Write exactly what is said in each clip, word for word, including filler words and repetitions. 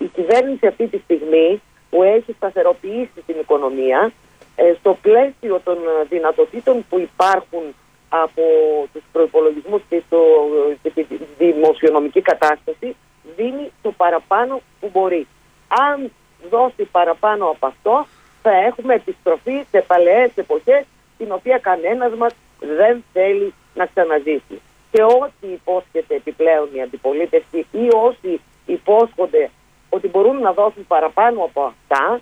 η κυβέρνηση αυτή τη στιγμή που έχει σταθεροποιήσει την οικονομία, ε, στο πλαίσιο των δυνατοτήτων που υπάρχουν από τους προϋπολογισμούς και, το, και τη δημοσιονομική κατάσταση, δίνει το παραπάνω που μπορεί. Αν δώσει παραπάνω από αυτό, θα έχουμε επιστροφή σε παλαιές εποχές, την οποία κανένας μας δεν θέλει να ξαναζήσει. Και ό,τι υπόσχεται επιπλέον η αντιπολίτευση ή όσοι υπόσχονται ότι μπορούν να δώσουν παραπάνω από αυτά,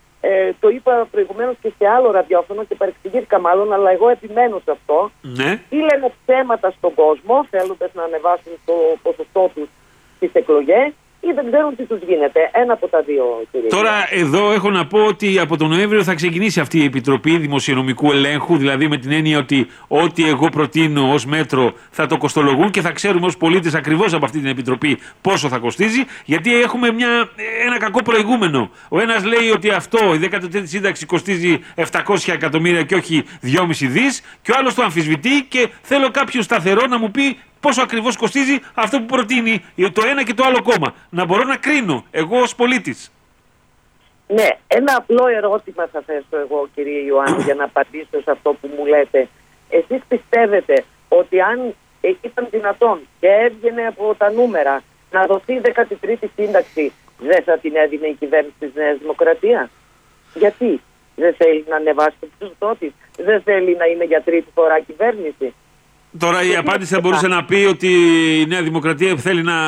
ε, το είπα προηγουμένως και σε άλλο ραδιόφωνο και παρεξηγήθηκα μάλλον, αλλά εγώ επιμένω σε αυτό. Ναι. Ή λένε ψέματα στον κόσμο, θέλοντας να ανεβάσουν το ποσοστό τους στις εκλογές, ή δεν ξέρουν τι τους γίνεται. Ένα από τα δύο, κύριε. Τώρα εδώ έχω να πω ότι από τον Νοέμβριο θα ξεκινήσει αυτή η Επιτροπή Δημοσιονομικού Ελέγχου, δηλαδή με την έννοια ότι ό,τι εγώ προτείνω ως μέτρο θα το κοστολογούν και θα ξέρουμε ως πολίτες ακριβώς από αυτή την Επιτροπή πόσο θα κοστίζει, γιατί έχουμε μια, ένα κακό προηγούμενο. Ο ένας λέει ότι αυτό, η δέκατη τρίτη σύνταξη κοστίζει επτακόσια εκατομμύρια και όχι δυόμισι δις, και ο άλλος το αμφισβητεί και θέλω κάποιο σταθερό να μου πει πόσο ακριβώς κοστίζει αυτό που προτείνει το ένα και το άλλο κόμμα. Να μπορώ να κρίνω εγώ ως πολίτης. Ναι, ένα απλό ερώτημα θα θέσω εγώ, κύριε Ιωάννη, για να απαντήσω σε αυτό που μου λέτε. Εσείς πιστεύετε ότι αν ήταν δυνατόν και έβγαινε από τα νούμερα να δοθεί η δέκατη τρίτη σύνταξη, δεν θα την έδινε η κυβέρνηση της Νέας Δημοκρατίας? Γιατί? Δεν θέλει να ανεβάσει το ποσοστό της? Δεν θέλει να είναι για τρίτη φορά κυβέρνηση? Τώρα η απάντηση θα μπορούσε να πει ότι η Νέα Δημοκρατία θέλει να,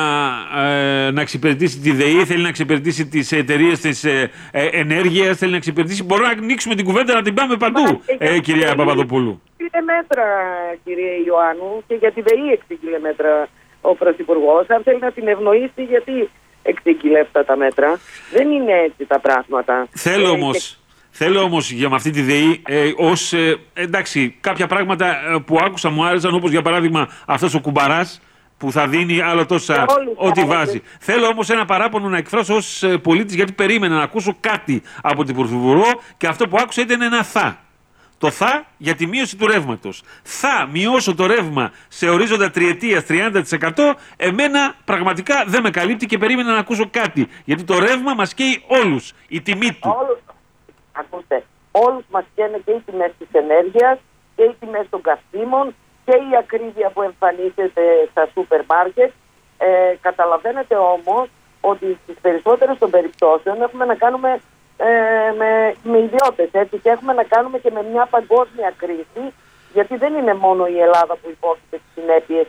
ε, να εξυπηρετήσει τη ΔΕΗ, θέλει να εξυπηρετήσει τις εταιρείες της ε, ε, ενέργειας, θέλει να εξυπηρετήσει. Μπορούμε να ανοίξουμε την κουβέντα να την πάμε παντού, ε, κυρία Παπαδοπούλου. Εξήγηλε μέτρα, κύριε Ιωάννου, και για τη ΔΕΗ εξήγηλε μέτρα ο Πρωθυπουργός. Αν θέλει να την ευνοήσει, γιατί εξήγηλε αυτά τα μέτρα? Δεν είναι έτσι τα πράγματα. Θέλω όμως... Και... Θέλω όμως για με αυτή τη ΔΕΗ, ε, ως, ε, εντάξει, κάποια πράγματα ε, που άκουσα μου άρεσαν, όπως για παράδειγμα αυτός ο κουμπαράς που θα δίνει άλλο τόσα ό,τι βάζει. Θέλω όμως ένα παράπονο να εκφράσω ως ε, πολίτης, γιατί περίμενα να ακούσω κάτι από την Πρωθυπουργό και αυτό που άκουσα ήταν ένα θα. Το θα για τη μείωση του ρεύματος. Θα μειώσω το ρεύμα σε ορίζοντα τριετίας τριάντα τοις εκατό. Εμένα πραγματικά δεν με καλύπτει και περίμενα να ακούσω κάτι. Γιατί το ρεύμα μας καίει όλους. Η τιμή του. Όλους. Ακούστε, όλους μας καίνε και οι τιμές της ενέργειας και οι τιμές των καυσίμων και η ακρίβεια που εμφανίζεται στα σούπερ μάρκετ. Ε, καταλαβαίνετε όμως ότι στις περισσότερες των περιπτώσεων έχουμε να κάνουμε ε, με, με ιδιώτες, έτσι, και έχουμε να κάνουμε και με μια παγκόσμια κρίση, γιατί δεν είναι μόνο η Ελλάδα που υπόκειται τις συνέπειες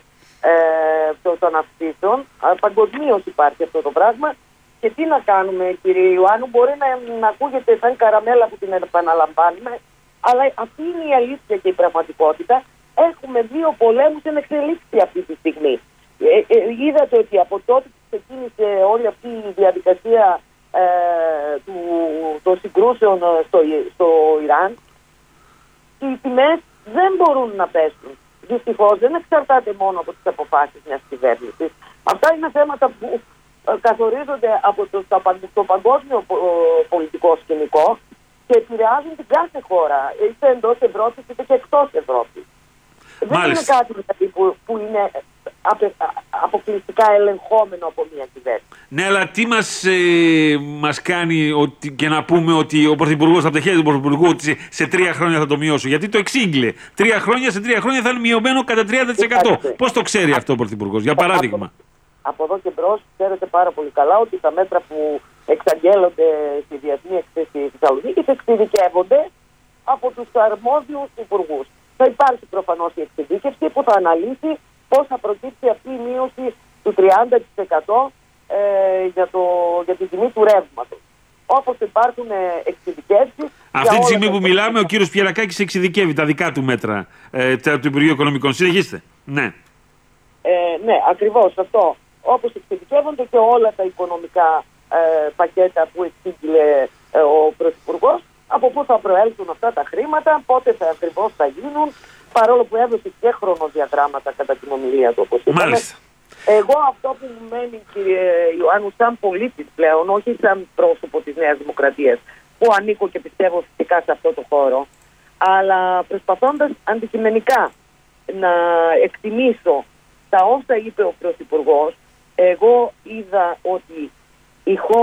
ε, των αυξήσεων. Παγκοσμίως υπάρχει αυτό το πράγμα. Και τι να κάνουμε, κύριε Ιωάννου, μπορεί να, να ακούγεται σαν καραμέλα που την επαναλαμβάνουμε, αλλά αυτή είναι η αλήθεια και η πραγματικότητα. Έχουμε δύο πολέμους εν εξελίξη αυτή τη στιγμή. Ε, ε, είδατε ότι από τότε που ξεκίνησε όλη αυτή η διαδικασία ε, του, των συγκρούσεων στο, στο Ιράν, οι τιμές δεν μπορούν να πέσουν. Δυστυχώς δεν εξαρτάται μόνο από τις αποφάσεις μιας κυβέρνησης. Αυτά είναι θέματα που καθορίζονται από το, το, το παγκόσμιο πολιτικό σκηνικό και επηρεάζουν την κάθε χώρα, είτε εντός Ευρώπης είτε και εκτός Ευρώπης. Δεν είναι κάτι δηλαδή, που, που είναι απε, αποκλειστικά ελεγχόμενο από μια κυβέρνηση. Ναι, αλλά τι μας, ε, μας κάνει ότι, και να πούμε ότι ο Πρωθυπουργός, από τα χέρια του Πρωθυπουργού, ότι σε, σε τρία χρόνια θα το μειώσω? Γιατί το εξήγηλε. Τρία χρόνια, σε τρία χρόνια θα είναι μειωμένο κατά τριάντα τοις εκατό. Πώς το ξέρει αυτό ο Πρωθυπουργός, για παράδειγμα? Από εδώ και μπρος ξέρετε πάρα πολύ καλά ότι τα μέτρα που εξαγγέλλονται στη διεθνή εκθέση Θεσσαλονίκη εξειδικεύονται από τους αρμόδιους υπουργούς. Θα υπάρχει προφανώς η εξειδίκευση που θα αναλύσει πώς θα προκύψει αυτή η μείωση του τριάντα τοις εκατό ε, για, το, για τη τιμή του ρεύματος. Όπως υπάρχουν εξειδικεύσεις. Αυτή τη στιγμή που μιλάμε, ο κύριος Πιερακάκης εξειδικεύει τα δικά του μέτρα ε, του Υπουργείου Οικονομικών. Συνεχίστε. Ναι. Ε, ναι, ακριβώς αυτό. Όπως εξειδικεύονται και όλα τα οικονομικά ε, πακέτα που εξήγηλε ε, ο Πρωθυπουργός, από πού θα προέλθουν αυτά τα χρήματα, πότε θα ακριβώς θα γίνουν, παρόλο που έδωσε και χρονοδιαγράμματα κατά την ομιλία του, όπως είπαμε. Εγώ αυτό που μου μένει, κύριε Ιωάννου, σαν πολίτης πλέον, όχι σαν πρόσωπο της Νέας Δημοκρατίας, που ανήκω και πιστεύω φυσικά σε αυτό το χώρο, αλλά προσπαθώντας αντικειμενικά να εκτιμήσω τα όσα είπε ο Πρωθυπουργός, εγώ είδα ότι η χώρα